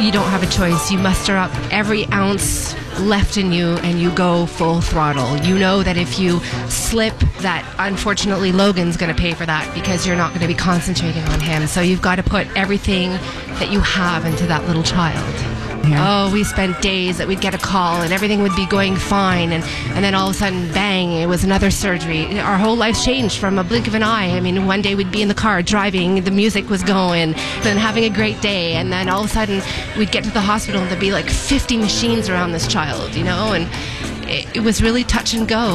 you don't have a choice. You muster up every ounce left in you and you go full throttle. You know that if you slip, that unfortunately Logan's going to pay for that because you're not going to be concentrating on him. So you've got to put everything that you have into that little child. Yeah. Oh, we spent days that we'd get a call and everything would be going fine, and then all of a sudden, bang, it was another surgery. Our whole lives changed from a blink of an eye. I mean, one day we'd be in the car driving, the music was going, then having a great day, and then all of a sudden we'd get to the hospital and there'd be like 50 machines around this child, you know, and it was really touch and go.